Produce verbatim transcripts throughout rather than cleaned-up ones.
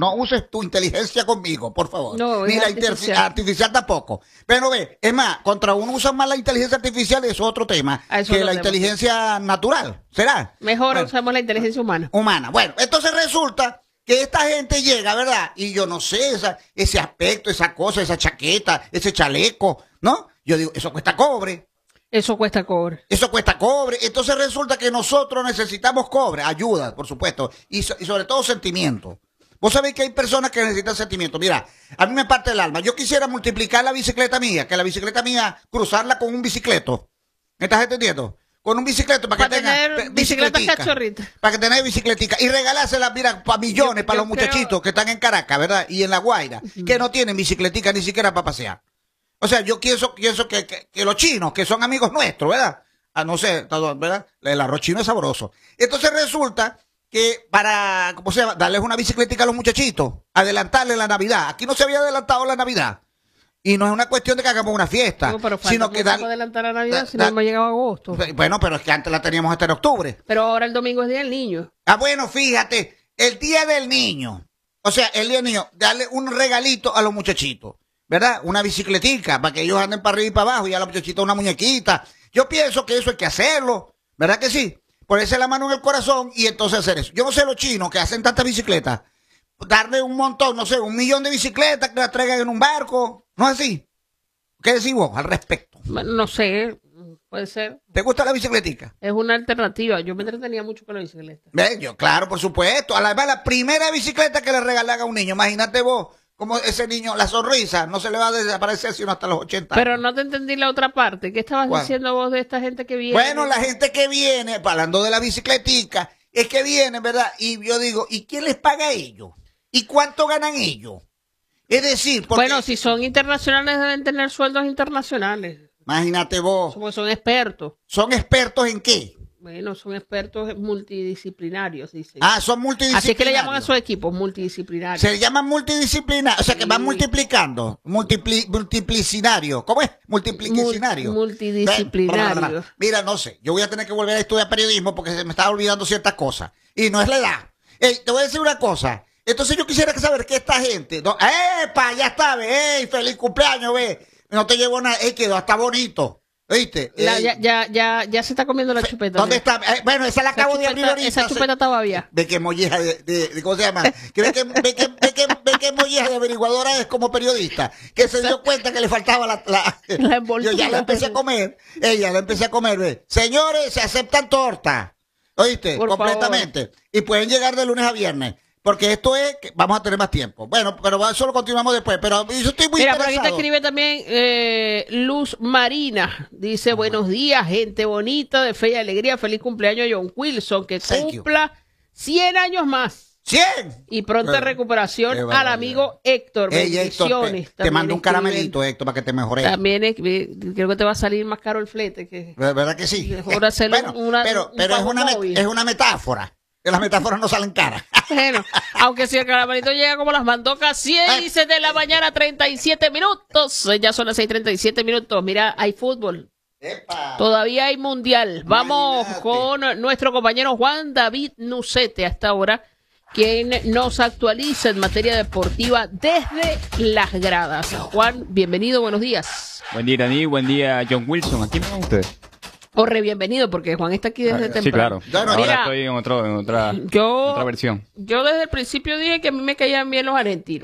no uses tu inteligencia conmigo, por favor. No, Ni la artificial. artificial tampoco. Pero ve, es más, contra uno usa más la inteligencia artificial, eso es otro tema, Ah, eso que es la otro tema. inteligencia natural. ¿Será? Mejor Bueno, usamos la inteligencia humana. humana. Bueno, entonces resulta que esta gente llega, ¿verdad? Y yo no sé, esa, ese aspecto, esa cosa, esa chaqueta, ese chaleco, ¿no? Yo digo, eso cuesta cobre. Eso cuesta cobre. Eso cuesta cobre. Entonces resulta que nosotros necesitamos cobre, ayuda, por supuesto, y, so- y sobre todo sentimiento. Vos sabéis que hay personas que necesitan sentimiento. Mira, a mí me parte el alma. Yo quisiera multiplicar la bicicleta mía, que la bicicleta mía, cruzarla con un bicicleto. ¿Me estás entendiendo? Con un bicicleto para, Para que tenga tener pe- bicicletas bicicletica. cachorritas. Para que tenga bicicletica. Y regalársela, mira, para millones, Yo- para yo los muchachitos creo- que están en Caracas, ¿verdad? Y en La Guaira, que no tienen bicicletica ni siquiera para pasear. O sea, yo pienso, pienso que, que, que los chinos, que son amigos nuestros, ¿verdad? Ah, no sé, todo, ¿verdad? El arroz chino es sabroso. Entonces resulta que para, ¿cómo se llama? Darles una bicicletica a los muchachitos, adelantarles la Navidad. Aquí no se había adelantado la Navidad. Y no es una cuestión de que hagamos una fiesta, No, pero falta sino que mucho dar... para adelantar la Navidad, da- si da- no hemos llegado a agosto. Bueno, pero es que antes la teníamos hasta en octubre. Pero ahora el domingo es Día del Niño. Ah, bueno, fíjate, el Día del Niño. O sea, el Día del Niño, darle un regalito a los muchachitos, ¿verdad? Una bicicletica para que ellos anden para arriba y para abajo y a la muchachita una muñequita. Yo pienso que eso hay que hacerlo, ¿verdad que sí? Ponerse la mano en el corazón y entonces hacer eso. Yo no sé los chinos que hacen tantas bicicletas, darle un montón, no sé, un millón de bicicletas que las traigan en un barco, ¿no es así? ¿Qué decís vos al respecto? Bueno, no sé, puede ser. ¿Te gusta la bicicletica? Es una alternativa. Yo me entretenía mucho con la bicicleta. Ve, yo, claro, por supuesto. A la, la primera bicicleta que le regalan a un niño, imagínate vos, como ese niño, la sonrisa, no se le va a desaparecer sino hasta los ochenta Pero años. no te entendí la otra parte. ¿Qué estabas ¿Cuál? diciendo vos de esta gente que viene? Bueno, la gente que viene, hablando de la bicicletica, es que viene, ¿verdad? Y yo digo, ¿y quién les paga a ellos? ¿Y cuánto ganan ellos? Es decir, porque, Bueno, si son internacionales deben tener sueldos internacionales. imagínate vos, Como son expertos. ¿son expertos en qué? Bueno, son expertos multidisciplinarios, dice. Ah, son multidisciplinarios. Así es que le llaman a sus equipos multidisciplinarios. Se llaman multidisciplinarios, o sea que van Sí. multiplicando, multipli, multiplicinario. ¿Cómo es? Multiplicacionario. Mul- multidisciplinario. Ven, Mira, no sé, yo voy a tener que volver a estudiar periodismo porque se me estaba olvidando ciertas cosas. Y no es la edad. Ey, te voy a decir una cosa. Entonces yo quisiera saber que esta gente... No, ¡epa! Ya está, ve. ¡Ey! ¡Feliz cumpleaños, ve! No te llevo nada. ¡Ey! Quedó hasta bonito. ¿Viste? La- Ey, ya, ya, ya, ya se está comiendo la chupeta. ¿Dónde mira. está? Eh, bueno, esa la Esa acabo de abrir chupeta- ahorita. esa chupeta está babia. Ve que molleja de, de, de- ¿cómo se llama? Que ve que, ve que, ve que, ve que molleja de averiguadora es como periodista, que se dio cuenta que le faltaba la, la, La envoltura. Yo ya la empecé a comer, ella la empecé a comer, ve. Señores, se aceptan tortas, ¿oíste? Por Completamente. Y pueden llegar de lunes a viernes. Porque esto es que vamos a tener más tiempo. Bueno, pero eso lo continuamos después. Pero yo estoy muy Mira, por aquí te interesado. escribe también eh, Luz Marina. Dice, buenos días, gente bonita, de fe y alegría. Feliz cumpleaños John Wilson, que Thank you. cumpla cien años más. ¡cien! Y pronta Qué recuperación al barbaridad. amigo Héctor. Ey, Héctor, te, Bendiciones. te También mando un escriben- caramelito, Héctor, para que te mejores. También es- creo que te va a salir más caro el flete. Que... ¿Verdad que sí? Mejor hacerle Bueno, una- pero un pero es, pago una, met- móvil. es una metáfora. Que las metáforas no salen caras. Bueno, aunque si el caramelito llega como las mandocas, seis de la mañana, treinta y siete minutos. Ya son las seis treinta y siete minutos. Mira, hay fútbol. Epa. Todavía hay mundial. Vamos Imagínate. con nuestro compañero Juan David Nucete hasta ahora, quien nos actualiza en materia deportiva desde las gradas. Juan, bienvenido, buenos días. Buen día, Dani. Buen día, John Wilson. ¿Aquí me ven ustedes? O re bienvenido, porque Juan está aquí desde Ah, temprano. sí, claro. Bueno, Ahora mira, estoy en, otro, en otra, Yo, otra versión. yo desde el principio dije que a mí me caían bien los argentinos.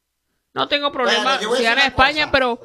No tengo problema Bueno, yo voy a si decir gana una España, cosa. pero...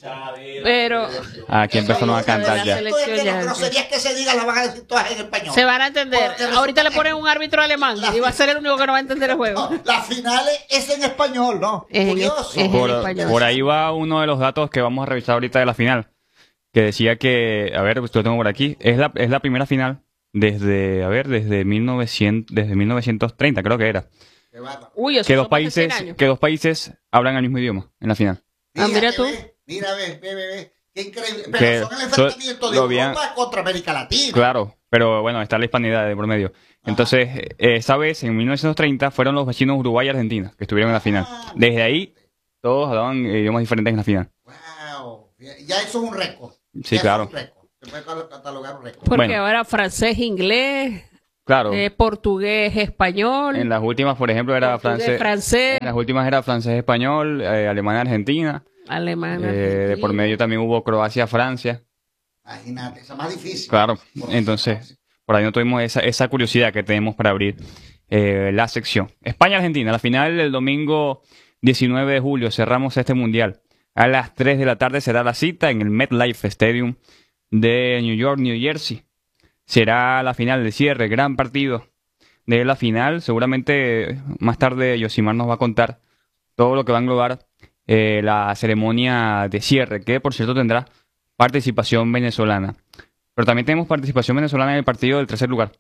Pero... Aquí empezaron a cantar la ya. selección Esto es que ya- las groserías que se digan las van a decir todas en español. Se van a entender. Porque resulta Ahorita le que- ponen un árbitro alemán La- y va a ser el único que no va a entender el juego. No, las finales es en español, ¿no? Es en- Curioso. es en Por, español. por ahí va uno de los datos que vamos a revisar ahorita de la final. Que decía que, a ver, pues lo tengo por aquí, es la, es la primera final desde, a ver, desde mil novecientos, desde mil novecientos treinta creo que era. Qué bárbaro. Uy, eso Que son dos más de cien países, años. que dos países hablan el mismo idioma en la final. Ah, mira Fíjate, tú. ve, Mira, ve, ve, ve, ve. Qué increíble. Pero Que son el so- enfrentamiento de lo habían- Europa contra América Latina. Claro, pero bueno, está la hispanidad de por medio. Entonces, eh, esa vez, en mil novecientos treinta, fueron los vecinos Uruguay y Argentina que estuvieron en la final. Desde ahí, todos hablaban idiomas diferentes en la final. Wow. Ya eso es un récord. Sí, Ya claro. Eso es un récord. Se puede catalogar un récord. Porque Bueno. ahora francés, inglés, Claro. Eh, portugués, español. En las últimas, por ejemplo, era francés. francés. En las últimas era francés, español, eh, alemán, Argentina. Alemán, Eh, Argentina. de por medio también hubo Croacia, Francia. Imagínate, esa es más difícil. Claro. Entonces, por ahí no tuvimos esa, esa curiosidad que tenemos para abrir eh, la sección. España-Argentina, la final del domingo diecinueve de julio. Cerramos este mundial. A las tres de la tarde será la cita en el MetLife Stadium de New York, New Jersey. Será la final de cierre, gran partido de la final. Seguramente más tarde Yosimar nos va a contar todo lo que va a englobar eh, la ceremonia de cierre, que por cierto tendrá participación venezolana. Pero también tenemos participación venezolana en el partido del tercer lugar,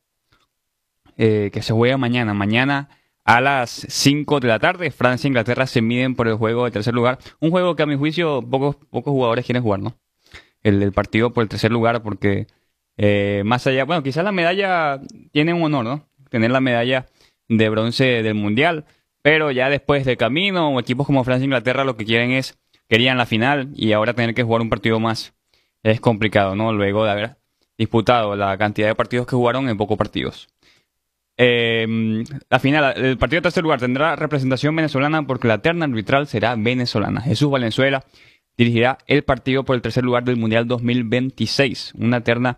eh, que se juega mañana. Mañana a las cinco de la tarde, Francia e Inglaterra se miden por el juego del tercer lugar. Un juego que a mi juicio pocos, pocos jugadores quieren jugar, ¿no? El, el partido por el tercer lugar, porque eh, más allá, bueno, quizás la medalla tiene un honor, ¿no? Tener la medalla de bronce del Mundial, pero ya después del camino, equipos como Francia e Inglaterra lo que quieren es, querían la final y ahora tener que jugar un partido más es complicado, ¿no? Luego de haber disputado la cantidad de partidos que jugaron en pocos partidos. Eh, la final, el partido de tercer lugar tendrá representación venezolana porque la terna arbitral será venezolana. Jesús Valenzuela dirigirá el partido por el tercer lugar del Mundial dos mil veintiséis. Una terna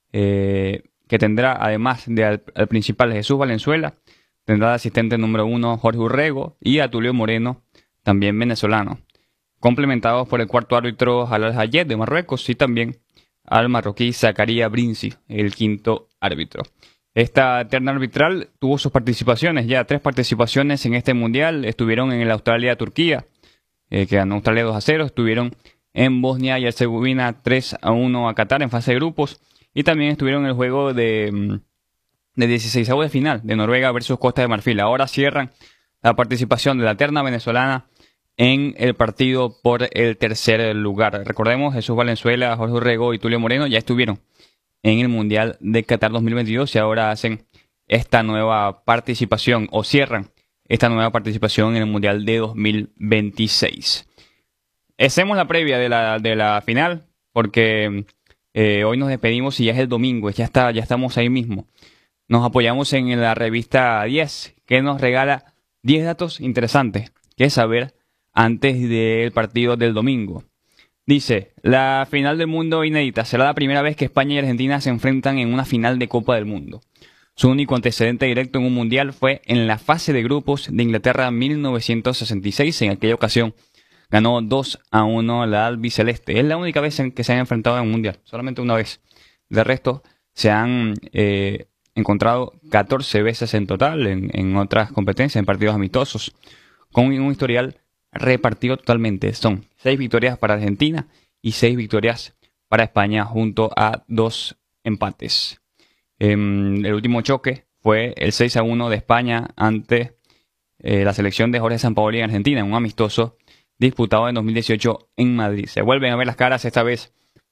eh, que tendrá, además de al, al principal Jesús Valenzuela, tendrá de asistente número uno Jorge Urrego y a Tulio Moreno, también venezolano, complementados por el cuarto árbitro Jalal Hayed de Marruecos y también al marroquí Zakaria Brinzi, el quinto árbitro. Esta terna arbitral tuvo sus participaciones, ya tres participaciones en este mundial. Estuvieron en el Australia-Turquía, eh, que ganó Australia dos a cero. Estuvieron en Bosnia y Herzegovina tres a uno a Qatar en fase de grupos. Y también estuvieron en el juego de, de dieciseisavos de final de Noruega versus Costa de Marfil. Ahora cierran la participación de la terna venezolana en el partido por el tercer lugar. Recordemos, Jesús Valenzuela, Jorge Urrego y Tulio Moreno ya estuvieron en el Mundial de Qatar dos mil veintidós y ahora hacen esta nueva participación o cierran esta nueva participación en el Mundial de dos mil veintiséis. Hacemos la previa de la, de la final porque eh, hoy nos despedimos y ya es el domingo, ya, está, ya estamos ahí mismo. Nos apoyamos en la revista diez que nos regala diez datos interesantes que saber antes del partido del domingo. Dice, la final del mundo inédita será la primera vez que España y Argentina se enfrentan en una final de Copa del Mundo. Su único antecedente directo en un mundial fue en la fase de grupos de Inglaterra mil novecientos sesenta y seis. En aquella ocasión ganó dos a uno la albiceleste. Es la única vez en que se han enfrentado en un mundial, solamente una vez. De resto, se han eh, encontrado catorce veces en total en, en otras competencias, en partidos amistosos, con un historial repartido totalmente. Son seis victorias para Argentina y seis victorias para España junto a dos empates. Eh, el último choque fue el seis a uno de España ante eh, la selección de Jorge Sampaoli en Argentina, en un amistoso disputado en dos mil dieciocho en Madrid. Se vuelven a ver las caras esta vez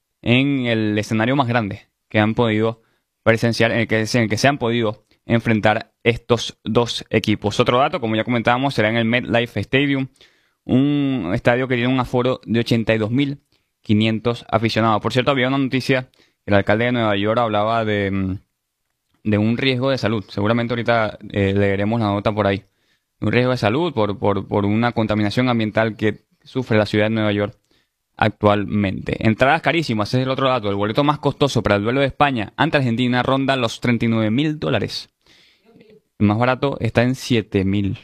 en el escenario más grande que han podido presenciar, en el que, en el que se han podido enfrentar estos dos equipos. Otro dato, como ya comentábamos, será en el MetLife Stadium, un estadio que tiene un aforo de ochenta y dos mil quinientos aficionados. Por cierto, había una noticia, el alcalde de Nueva York hablaba de, de un riesgo de salud. Seguramente ahorita eh, leeremos la nota por ahí. Un riesgo de salud por, por, por una contaminación ambiental que sufre la ciudad de Nueva York actualmente. Entradas carísimas, ese es el otro dato. El boleto más costoso para el duelo de España ante Argentina ronda los treinta y nueve mil dólares. El más barato está en siete mil.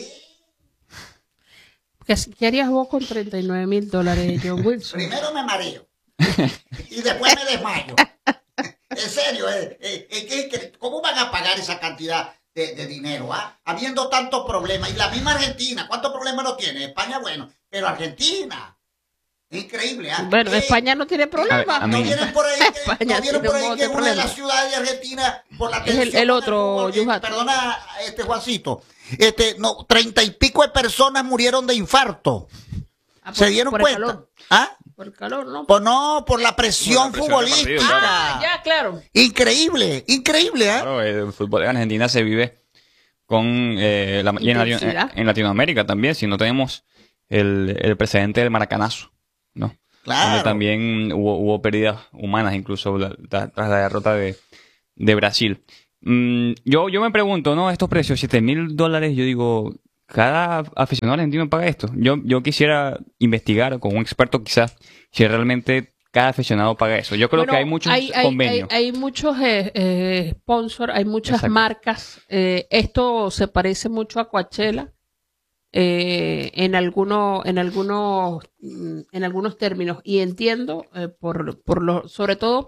¿Qué, ¿Qué harías vos con treinta y nueve mil dólares, John Wilson? Primero me mareo y después me desmayo. En serio, eh, eh, eh, ¿cómo van a pagar esa cantidad de, de dinero? ¿Ah? Habiendo tantos problemas. Y la misma Argentina, ¿cuántos problemas no tiene? España, bueno, pero Argentina. Increíble, ¿ah? Bueno, eh, España no tiene problema. No vienen por ahí que, España no vienen tiene por ahí un que montón de una de problemas. las ciudades de Argentina por la Es el- tensión el otro, del fútbol, eh, Yuhat. Perdona, este Juancito. Este, no, treinta y pico de personas murieron de infarto. Ah, ¿Se por- dieron por el cuenta? calor. ¿Ah? Por el calor, ¿no? Pues no, por la presión, Por la presión del futbolística. partido, Ah, ya, claro. Increíble, increíble, ¿eh? Claro, el fútbol de Argentina se vive con eh, la, y en, Latino- Intensidad. en Latinoamérica también, si no tenemos el, el precedente del Maracanazo, ¿no? Claro. Donde también hubo, hubo pérdidas humanas incluso la- la- tras la derrota de, de Brasil. mm, yo, yo me pregunto, ¿no? Estos precios, siete mil dólares, yo digo, ¿cada aficionado argentino paga esto? Yo, yo quisiera investigar con un experto quizás si realmente cada aficionado paga eso. Yo creo Bueno, que hay muchos hay, hay, convenios. Hay, hay muchos eh, eh, sponsors, hay muchas Exacto. marcas. Eh, esto se parece mucho a Coachella eh, en algunos, en algunos, mm, en algunos términos. Y entiendo, eh, por, por lo, sobre todo,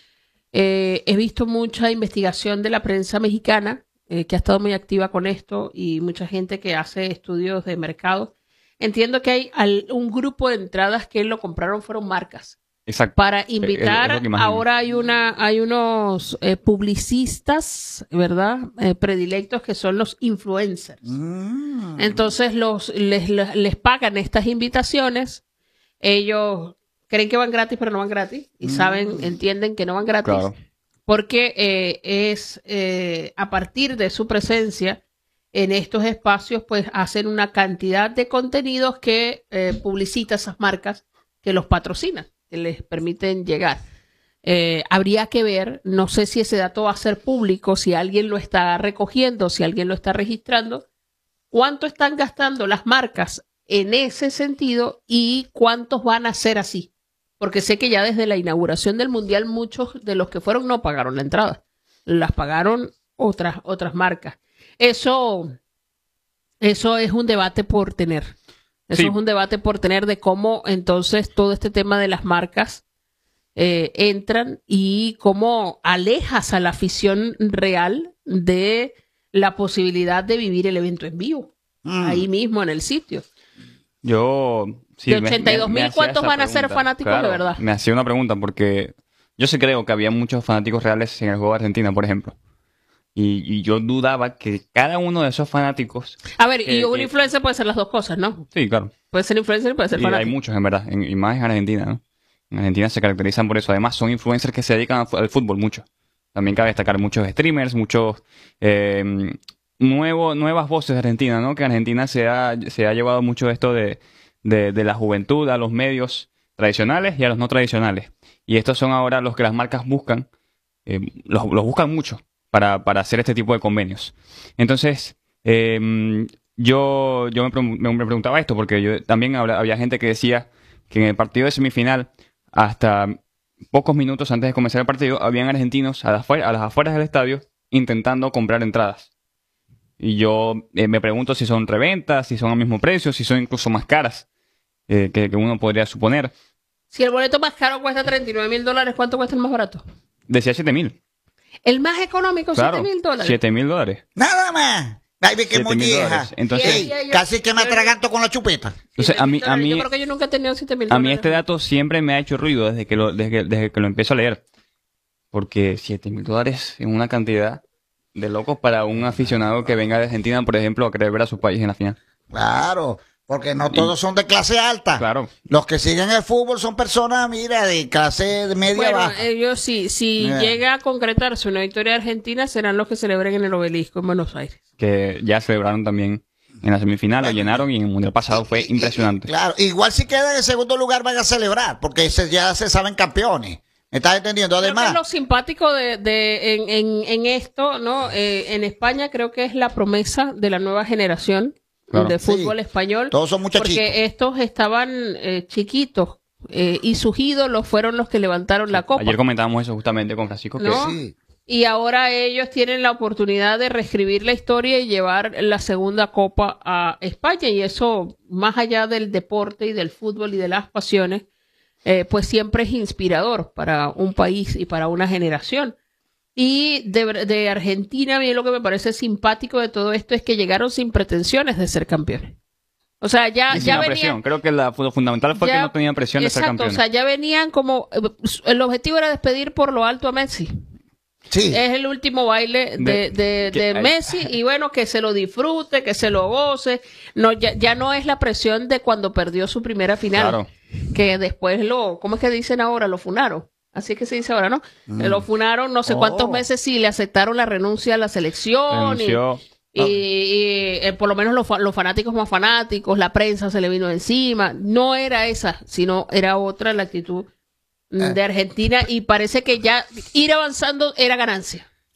eh, he visto mucha investigación de la prensa mexicana eh, que ha estado muy activa con esto y mucha gente que hace estudios de mercado. Entiendo que hay al, un grupo de entradas que lo compraron fueron marcas. Exacto. Para invitar, Es- es lo que imagino. ahora hay una, hay unos eh, publicistas, ¿verdad? Eh, predilectos que son los influencers. Mm. Entonces los les, les, les pagan estas invitaciones. Ellos creen que van gratis, pero no van gratis. Y saben, entienden que no van gratis. Claro. Porque eh, es eh, a partir de su presencia en estos espacios, pues hacen una cantidad de contenidos que eh, publicita esas marcas que los patrocinan, que les permiten llegar. Eh, habría que ver, no sé si ese dato va a ser público, si alguien lo está recogiendo, si alguien lo está registrando, cuánto están gastando las marcas en ese sentido y cuántos van a ser así. Porque sé que ya desde la inauguración del Mundial muchos de los que fueron no pagaron la entrada, las pagaron otras, otras marcas. Eso, eso es un debate por tener. Eso Sí. es un debate por tener de cómo entonces todo este tema de las marcas eh, entran y cómo alejas a la afición real de la posibilidad de vivir el evento en vivo, Mm. ahí mismo en el sitio. Yo... sí, De me- ochenta y dos me- me mil, hacía ¿cuántos esa van a ser pregunta. fanáticos de Claro, verdad? Me hacía una pregunta porque yo sí creo que había muchos fanáticos reales en el juego de Argentina, por ejemplo. Y, y yo dudaba que cada uno de esos fanáticos... A ver, y que- un que- influencer puede ser las dos cosas, ¿no? Sí, claro. Puede ser influencer y puede ser Y hay fanático. muchos, en verdad, en- y más en Argentina, ¿no? En Argentina se caracterizan por eso. Además, son influencers que se dedican al fu- al fútbol mucho. También cabe destacar muchos streamers, muchos eh, nuevo, nuevas voces de Argentina, ¿no? Que Argentina se ha, se ha llevado mucho esto de, de, de la juventud a los medios tradicionales y a los no tradicionales. Y estos son ahora los que las marcas buscan, eh, los, los buscan mucho para, para hacer este tipo de convenios. Entonces, eh, yo, yo me, pre- me- me preguntaba esto porque yo también habla- había gente que decía que en el partido de semifinal, hasta pocos minutos antes de comenzar el partido, habían argentinos a las, afuera- a las afueras del estadio intentando comprar entradas. Y yo eh, me pregunto si son reventas, si son al mismo precio, si son incluso más caras eh, que, que uno podría suponer. Si el boleto más caro cuesta treinta y nueve mil dólares, ¿cuánto cuesta el más barato? Decía siete mil. El más económico, Claro, siete mil dólares. siete mil dólares. Nada más. Ay, ve que siete mil molleja. dólares. Entonces, Sí, Ey, yo- casi que me yo- atraganto con la chupeta. entonces a mí, a mí, Yo creo que yo nunca he tenido siete mil a mí dólares. este dato siempre me ha hecho ruido desde que lo, desde que, desde que lo empiezo a leer. Porque siete mil dólares es una cantidad de locos para un aficionado que venga de Argentina, por ejemplo, a querer ver a su país en la final. Claro, porque no todos son de clase alta. Claro. Los que siguen el fútbol son personas, mira, de clase de media Bueno, baja. ellos sí, si Eh. llega a concretarse una victoria argentina, serán los que celebren en el Obelisco en Buenos Aires. Que ya celebraron también en la semifinal, lo llenaron y en el mundial pasado fue Y- y- impresionante. Claro, igual si quedan en segundo lugar van a celebrar, porque se- ya se saben campeones. ¿Me estás entendiendo? Creo que Además, es lo simpático de, de en, en, en esto, ¿no? Eh, en España creo que es la promesa de la nueva generación Claro. de Sí, fútbol español. todos son muchachitos. Porque estos estaban eh, chiquitos eh, y sus ídolos fueron los que levantaron la copa. Ayer comentábamos eso justamente con Francisco, que ¿No? sí. Y ahora ellos tienen la oportunidad de reescribir la historia y llevar la segunda copa a España. Y eso, más allá del deporte y del fútbol y de las pasiones, eh, pues siempre es inspirador para un país y para una generación. Y de, de Argentina, a mí lo que me parece simpático de todo esto es que llegaron sin pretensiones de ser campeones. O sea, ya, y sin ya la venían... presión. Creo que la, lo fundamental fue ya- que no tenían presión de ser Exacto, campeones. o sea, ya venían como... eh, El objetivo era despedir por lo alto a Messi. Sí. Es el último baile de, De- de, que- de Messi y bueno, que se lo disfrute, que se lo goce. No, ya, ya no es la presión de cuando perdió su primera final, Claro. que después lo, ¿cómo es que dicen ahora? Lo funaron. Así es que se dice ahora, ¿no? Eh, Lo funaron no sé Oh. cuántos meses sí le aceptaron la renuncia a la selección y, Renunció. y- y, eh, por lo menos los, fa- los fanáticos más fanáticos, la prensa se le vino encima. No era esa, sino era otra la actitud mm, Eh. de Argentina y parece que ya ir avanzando era ganancia.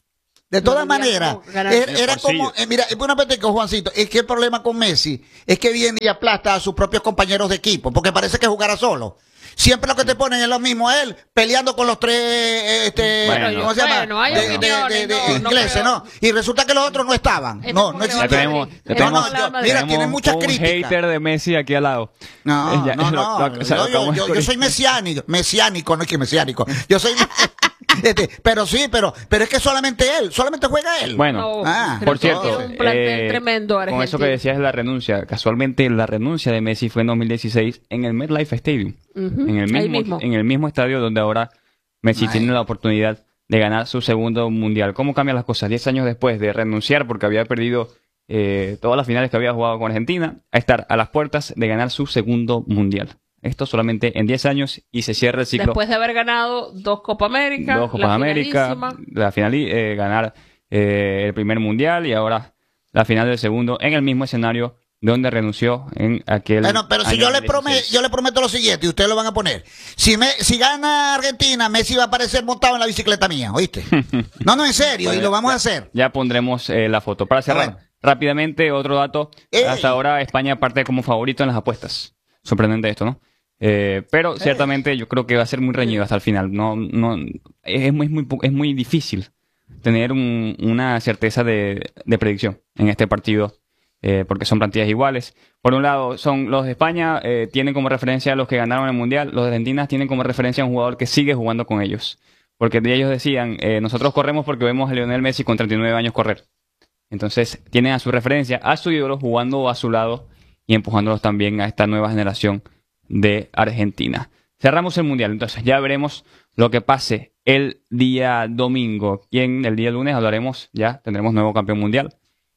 De todas No, maneras, no, ganar- era, era Bolsillo. como, eh, mira, una vez con Juancito, es que el problema con Messi es que viene y aplasta a sus propios compañeros de equipo, porque parece que jugara solo. Siempre lo que te ponen es lo mismo, él peleando con los tres, eh, este, Bueno, ¿cómo se llama? bueno, hay de, de- opiniones, de- de no, no ingleses, creo. ¿no? Y resulta que los otros no estaban. Este No, es no como existía. Ya tenemos, ya No, tenemos, no, no, mira, tenemos tienen muchas un críticas. hater de Messi aquí al lado. No, Ya, no, lo- no. lo- o sea, yo, lo yo- acabamos yo- de yo soy mesiánico, mesiánico, no es que mesiánico. Yo soy, este, pero sí, pero, pero es que solamente él, solamente juega él. Bueno, No, Ah, creo por que cierto, tiene un plantel eh, tremendo con eso que Argentina. decías de la renuncia, casualmente la renuncia de Messi fue en dos mil dieciséis en el MetLife Stadium, Ujú, en el ahí mismo, mismo. en el mismo estadio donde ahora Messi Ay. tiene la oportunidad de ganar su segundo mundial. ¿Cómo cambian las cosas? Diez años después de renunciar porque había perdido eh, todas las finales que había jugado con Argentina, a estar a las puertas de ganar su segundo mundial. Esto solamente en diez años y se cierra el ciclo. Después de haber ganado dos Copa América, Dos Copas la América, finalísima. la final, eh, ganar eh, el primer mundial y ahora la final del segundo en el mismo escenario donde renunció en aquel Bueno, pero si año yo le, dos mil dieciséis. prometo, yo le prometo lo siguiente, y ustedes lo van a poner. Si me, si gana Argentina, Messi va a aparecer montado en la bicicleta mía, ¿oíste? No, no, en serio, y lo vamos a hacer. Ya pondremos eh, la foto. Para cerrar, Bueno. rápidamente, otro dato. Ey. Hasta ahora España parte como favorito en las apuestas. Sorprendente esto, ¿no? Eh, pero ciertamente yo creo que va a ser muy reñido hasta el final. No, no, es, muy, es muy, po- es muy difícil tener un- una certeza de, de predicción en este partido, eh, porque son plantillas iguales. Por un lado, son los de España, eh, tienen como referencia a los que ganaron el Mundial. Los de Argentina tienen como referencia a un jugador que sigue jugando con ellos. Porque de ellos decían, eh, nosotros corremos porque vemos a Lionel Messi con treinta y nueve años correr. Entonces, tienen a su referencia, a su ídolo, jugando a su lado y empujándolos también a esta nueva generación de Argentina. Cerramos el Mundial, entonces ya veremos lo que pase el día domingo. Y en el día lunes hablaremos, ya tendremos nuevo campeón mundial.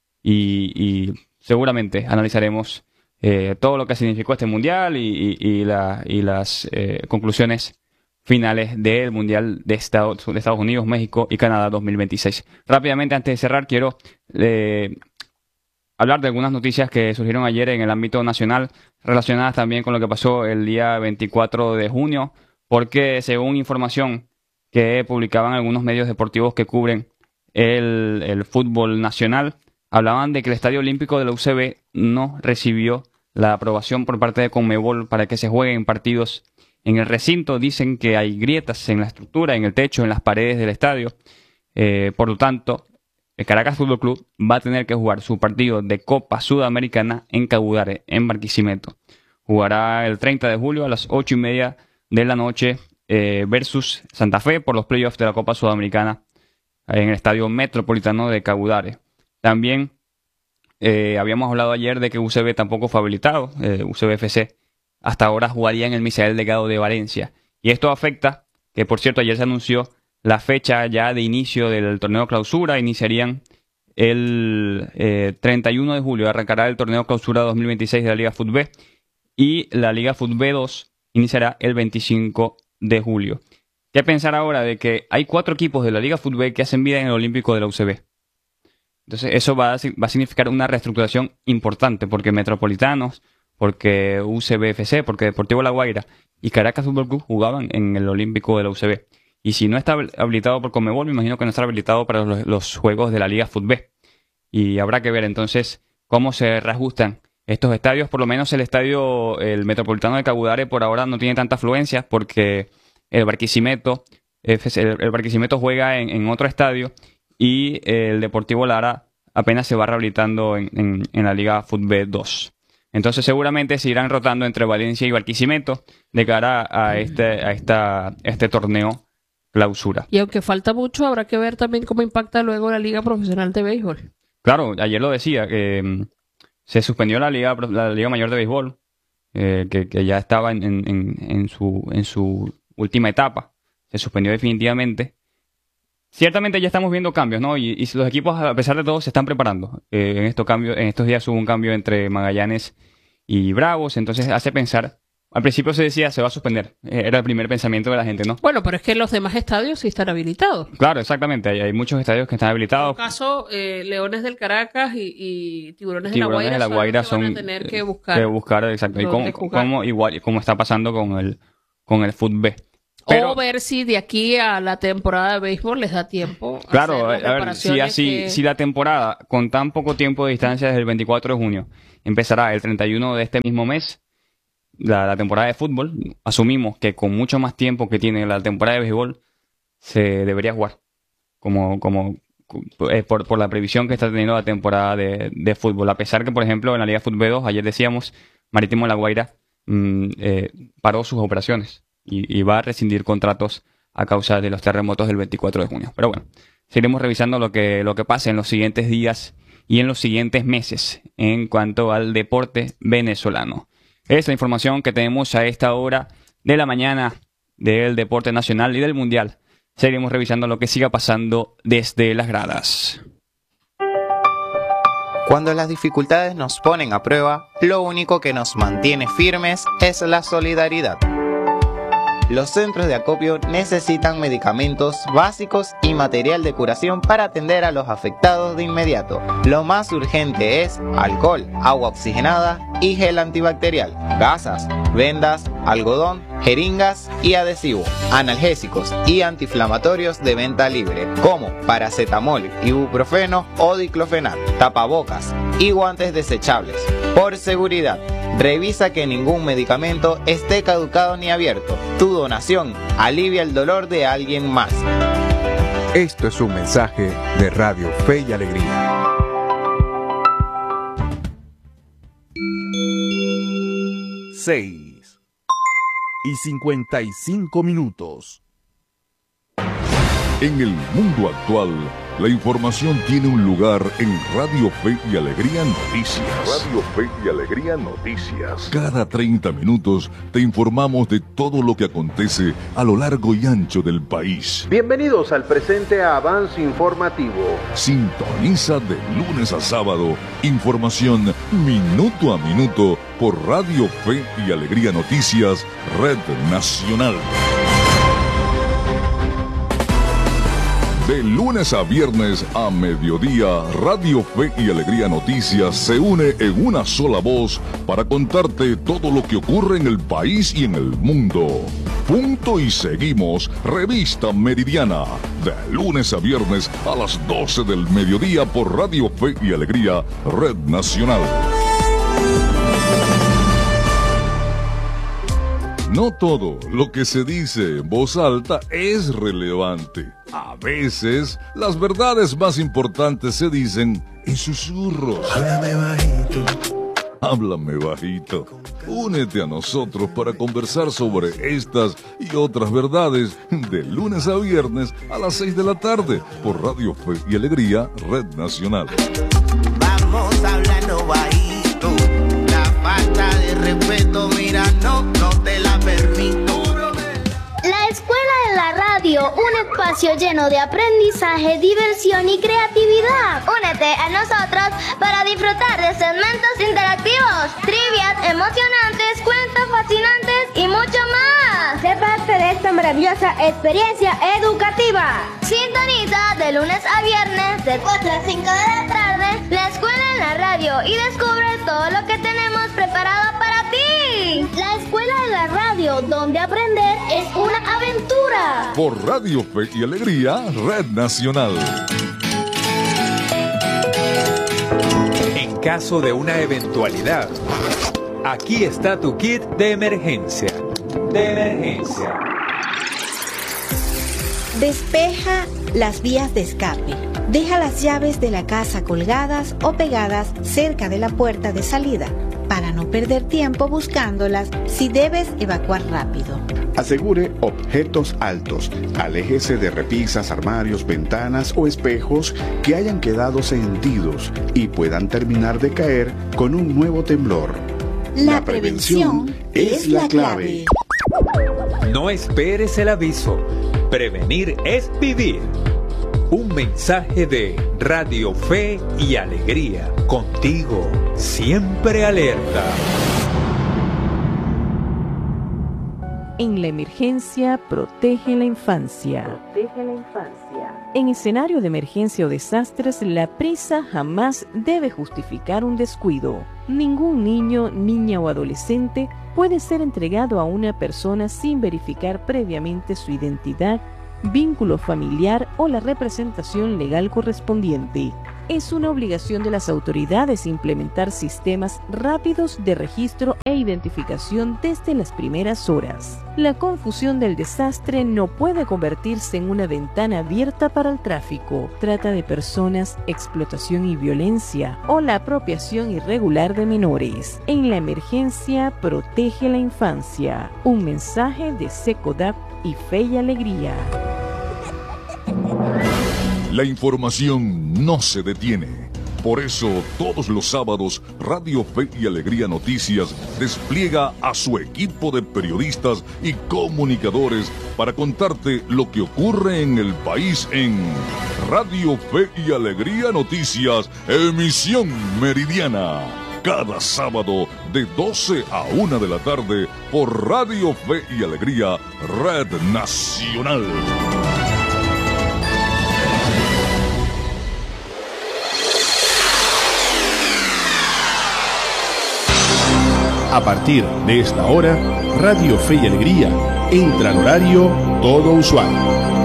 Y, y seguramente analizaremos eh, todo lo que significó este Mundial y, y- y la- y las eh, conclusiones finales del Mundial de Estados, de Estados Unidos, México y Canadá dos mil veintiséis. Rápidamente, antes de cerrar, quiero eh, hablar de algunas noticias que surgieron ayer en el ámbito nacional, relacionadas también con lo que pasó el día veinticuatro de junio, porque según información que publicaban algunos medios deportivos que cubren el, el fútbol nacional, hablaban de que el Estadio Olímpico de la U C B no recibió la aprobación por parte de Conmebol para que se jueguen partidos en el recinto. Dicen que hay grietas en la estructura, en el techo, en las paredes del estadio. Eh, por lo tanto, el Caracas Fútbol Club va a tener que jugar su partido de Copa Sudamericana en Caudare, en Barquisimeto. Jugará el treinta de julio a las ocho y media de la noche eh, versus Santa Fe por los playoffs de la Copa Sudamericana en el Estadio Metropolitano de Caudare. También eh, habíamos hablado ayer de que U C B tampoco fue habilitado. Eh, U C B F C hasta ahora jugaría en el Misael Delgado de Valencia. Y esto afecta, que por cierto ayer se anunció la fecha ya de inicio del torneo clausura. Iniciarían el eh, treinta y uno de julio, arrancará el torneo clausura dos mil veintiséis de la Liga Fútbol y la Liga Fútbol dos iniciará el veinticinco de julio. ¿Qué pensar ahora de que hay cuatro equipos de la Liga Fútbol que hacen vida en el Olímpico de la U C B? Entonces eso va a, va a significar una reestructuración importante, porque Metropolitanos, porque U C B F C, porque Deportivo La Guaira y Caracas Fútbol Club jugaban en el Olímpico de la U C B. Y si no está habilitado por Conmebol, me imagino que no estará habilitado para los, los juegos de la Liga Fútbol. Y habrá que ver entonces cómo se reajustan estos estadios. Por lo menos el estadio, el Metropolitano de Caudare, por ahora no tiene tanta afluencia porque el Barquisimeto, el, el Barquisimeto juega en, en otro estadio y el Deportivo Lara apenas se va rehabilitando en, en, en la Liga Fútbol dos. Entonces seguramente se irán rotando entre Valencia y Barquisimeto de cara a este, a esta, a este torneo clausura. Y aunque falta mucho, habrá que ver también cómo impacta luego la Liga Profesional de Béisbol. Claro, ayer lo decía, que mm, se suspendió la Liga, la Liga Mayor de Béisbol, eh, que, que ya estaba en, en, en, en su, en su última etapa. Se suspendió definitivamente. Ciertamente ya estamos viendo cambios, ¿no? Y, y los equipos, a pesar de todo, se están preparando. Eh, en, estos cambios, en estos días hubo un cambio entre Magallanes y Bravos, entonces hace pensar. Al principio se decía, se va a suspender. Eh, Era el primer pensamiento de la gente, ¿no? Bueno, pero es que los demás estadios sí están habilitados. Claro, exactamente. Hay, hay muchos estadios que están En habilitados. todo caso, eh, Leones del Caracas y, y Tiburones, Tiburones de la Guaira, son son los los que van a tener eh, que buscar. que buscar, exacto. Y dónde como, jugar. como igual como está pasando con el con el fútbol. Pero, o ver si de aquí a la temporada de béisbol les da tiempo. Claro, a, hacer las a ver, si, así, que... si la temporada, con tan poco tiempo de distancia desde el veinticuatro de junio, empezará el treinta y uno de este mismo mes, la, la temporada de fútbol, asumimos que con mucho más tiempo que tiene la temporada de béisbol, se debería jugar. Como, como eh, por, por la previsión que está teniendo la temporada de, de fútbol. A pesar que, por ejemplo, en la Liga Fútbol B dos, ayer decíamos, Marítimo de La Guaira mmm, eh, paró sus operaciones. Y, y va a rescindir contratos a causa de los terremotos del veinticuatro de junio. Pero bueno, seguiremos revisando lo que, lo que pase en los siguientes días y en los siguientes meses en cuanto al deporte venezolano. Es la información que tenemos a esta hora de la mañana del deporte nacional y del mundial. Seguiremos revisando lo que siga pasando desde las gradas. Cuando las dificultades nos ponen a prueba, lo único que nos mantiene firmes es la solidaridad. Los centros de acopio necesitan medicamentos básicos y material de curación para atender a los afectados de inmediato. Lo más urgente es alcohol, agua oxigenada y gel antibacterial, gasas, vendas, algodón, jeringas y adhesivo, analgésicos y antiinflamatorios de venta libre, como paracetamol, ibuprofeno o diclofenac, tapabocas y guantes desechables. Por seguridad, revisa que ningún medicamento esté caducado ni abierto. Tu donación alivia el dolor de alguien más. Esto es un mensaje de Radio Fe y Alegría. Seis y cincuenta y cinco minutos. En el mundo actual, la información tiene un lugar en Radio Fe y Alegría Noticias. Radio Fe y Alegría Noticias. Cada treinta minutos te informamos de todo lo que acontece a lo largo y ancho del país. Bienvenidos al presente avance informativo. Sintoniza de lunes a sábado información minuto a minuto por Radio Fe y Alegría Noticias, Red Nacional. De lunes a viernes a mediodía, Radio Fe y Alegría Noticias se une en una sola voz para contarte todo lo que ocurre en el país y en el mundo. Punto y seguimos, Revista Meridiana, de lunes a viernes a las doce del mediodía por Radio Fe y Alegría, Red Nacional. No todo lo que se dice en voz alta es relevante. A veces, las verdades más importantes se dicen en susurros. Háblame bajito. Háblame bajito. Únete a nosotros para conversar sobre estas y otras verdades de lunes a viernes a las seis de la tarde por Radio Fe y Alegría, Red Nacional. Vamos hablando bajito. La falta de respeto, mira, no, no te la permito. La Escuela de la Radio, un espacio lleno de aprendizaje, diversión y creatividad. Únete a nosotros para disfrutar de segmentos interactivos, trivias emocionantes, cuentos fascinantes y mucho más. Sé parte de esta maravillosa experiencia educativa. Sintoniza de lunes a viernes de cuatro a cinco de la tarde la Escuela en la Radio y descubre todo lo que tenemos preparado para ti. La Escuela de la Radio, donde aprender es una aventura. Por Radio Fe y Alegría, Red Nacional. En caso de una eventualidad, aquí está tu kit de emergencia. De emergencia. Despeja las vías de escape. Deja las llaves de la casa colgadas o pegadas cerca de la puerta de salida para no perder tiempo buscándolas si debes evacuar rápido. Asegure objetos altos. Aléjese de repisas, armarios, ventanas o espejos que hayan quedado sentidos y puedan terminar de caer con un nuevo temblor. La, la prevención, prevención es la clave. No esperes el aviso. Prevenir es vivir. Un mensaje de Radio Fe y Alegría. Contigo, siempre alerta. En la emergencia, protege la infancia. Protege la infancia. En escenario de emergencia o desastres, la prisa jamás debe justificar un descuido. Ningún niño, niña o adolescente puede ser entregado a una persona sin verificar previamente su identidad, vínculo familiar o la representación legal correspondiente. Es una obligación de las autoridades implementar sistemas rápidos de registro e identificación desde las primeras horas. La confusión del desastre no puede convertirse en una ventana abierta para el tráfico, trata de personas, explotación y violencia o la apropiación irregular de menores. En la emergencia, protege la infancia. Un mensaje de SECODAP y Fe y Alegría. La información no se detiene. Por eso, todos los sábados, Radio Fe y Alegría Noticias despliega a su equipo de periodistas y comunicadores para contarte lo que ocurre en el país en Radio Fe y Alegría Noticias, emisión meridiana. Cada sábado de doce a una de la tarde por Radio Fe y Alegría, Red Nacional. A partir de esta hora, Radio Fe y Alegría entra al horario todo usuario.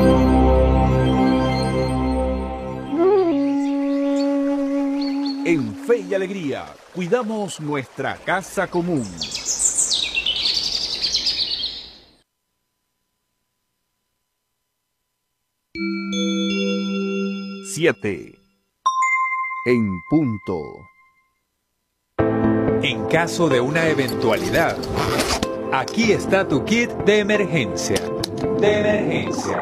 En Fe y Alegría, cuidamos nuestra casa común. Siete. En punto. En caso de una eventualidad, aquí está tu kit de emergencia. De emergencia.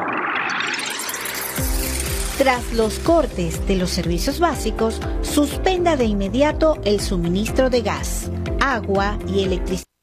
Tras los cortes de los servicios básicos, suspenda de inmediato el suministro de gas, agua y electricidad.